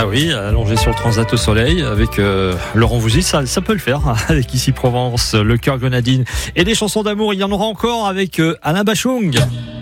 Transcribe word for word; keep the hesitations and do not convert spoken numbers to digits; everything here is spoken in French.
Ah oui, allongé sur le transat au soleil avec euh, Laurent Voulzy, ça, ça peut le faire avec Ici Provence, le cœur grenadine et des chansons d'amour. Il y en aura encore avec euh, Alain Bachung.